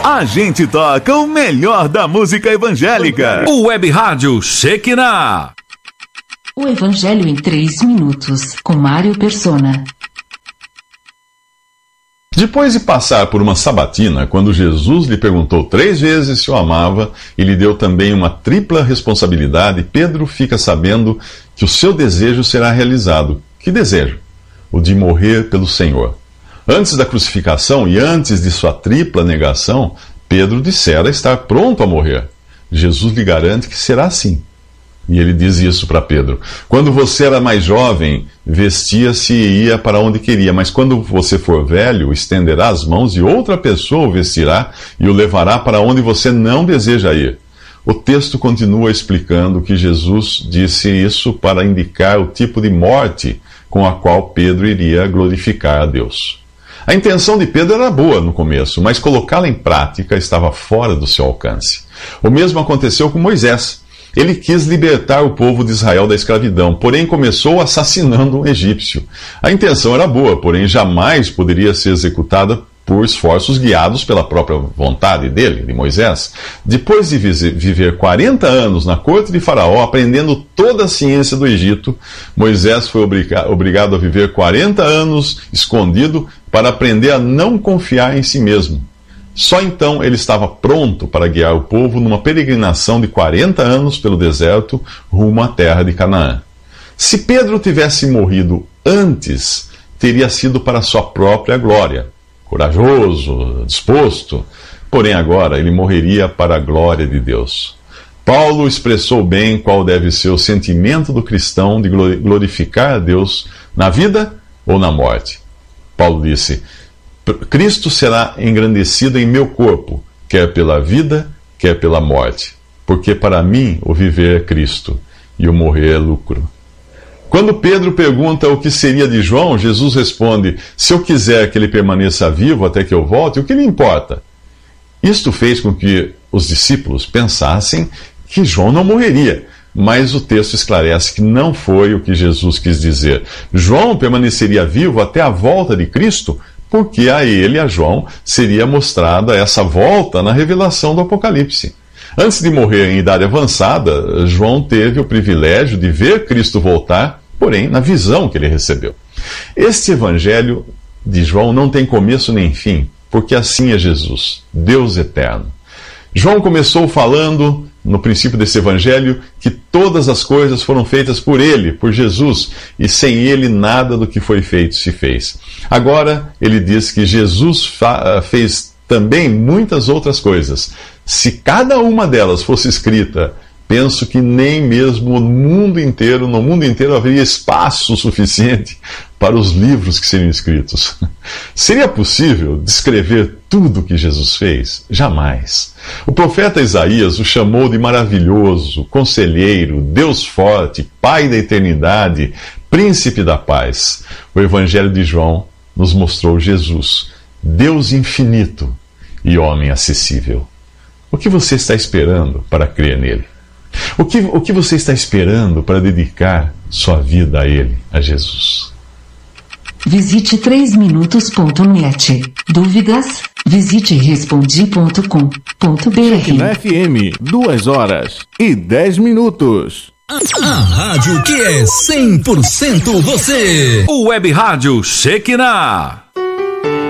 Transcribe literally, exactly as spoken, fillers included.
A gente toca o melhor da música evangélica. O Web Rádio Shekinah. O Evangelho em três minutos, com Mário Persona. Depois de passar por uma sabatina, quando Jesus lhe perguntou três vezes se o amava e lhe deu também uma tripla responsabilidade, Pedro fica sabendo que o seu desejo será realizado. Que desejo? O de morrer pelo Senhor. Antes da crucificação e antes de sua tripla negação, Pedro dissera estar pronto a morrer. Jesus lhe garante que será assim. E ele diz isso para Pedro: quando você era mais jovem, vestia-se e ia para onde queria, mas quando você for velho, estenderá as mãos e outra pessoa o vestirá e o levará para onde você não deseja ir. O texto continua explicando que Jesus disse isso para indicar o tipo de morte com a qual Pedro iria glorificar a Deus. A intenção de Pedro era boa no começo, mas colocá-la em prática estava fora do seu alcance. O mesmo aconteceu com Moisés. Ele quis libertar o povo de Israel da escravidão, porém começou assassinando um egípcio. A intenção era boa, porém jamais poderia ser executada por esforços guiados pela própria vontade dele, de Moisés. Depois de viver quarenta anos na corte de Faraó, aprendendo toda a ciência do Egito, Moisés foi obrigado a viver quarenta anos escondido para aprender a não confiar em si mesmo. Só então ele estava pronto para guiar o povo numa peregrinação de quarenta anos pelo deserto rumo à terra de Canaã. Se Pedro tivesse morrido antes, teria sido para sua própria glória. Corajoso, disposto. Porém agora ele morreria para a glória de Deus. Paulo expressou bem qual deve ser o sentimento do cristão de glorificar a Deus na vida ou na morte. Paulo disse: Cristo será engrandecido em meu corpo, quer pela vida, quer pela morte. Porque para mim o viver é Cristo e o morrer é lucro. Quando Pedro pergunta o que seria de João, Jesus responde: se eu quiser que ele permaneça vivo até que eu volte, o que lhe importa? Isto fez com que os discípulos pensassem que João não morreria. Mas o texto esclarece que não foi o que Jesus quis dizer. João permaneceria vivo até a volta de Cristo, porque a ele, a João, seria mostrada essa volta na revelação do Apocalipse. Antes de morrer em idade avançada, João teve o privilégio de ver Cristo voltar, porém na visão que ele recebeu. Este evangelho de João não tem começo nem fim, porque assim é Jesus, Deus eterno. João começou falando, no princípio desse evangelho, que todas as coisas foram feitas por ele, por Jesus, e sem ele nada do que foi feito se fez. Agora, ele diz que Jesus fez também muitas outras coisas. Se cada uma delas fosse escrita, penso que nem mesmo no mundo inteiro, no mundo inteiro haveria espaço suficiente para os livros que seriam escritos. Seria possível descrever tudo o que Jesus fez? Jamais. O profeta Isaías o chamou de maravilhoso, conselheiro, Deus forte, Pai da eternidade, Príncipe da paz. O Evangelho de João nos mostrou Jesus, Deus infinito e homem acessível. O que você está esperando para crer nele? O que, o que você está esperando para dedicar sua vida a ele, a Jesus? Visite três minutos ponto net. Dúvidas? Visite respondi ponto com ponto br. Na F M, duas horas e dez minutos. A rádio que é cem por cento você. O Web Rádio Shekinah.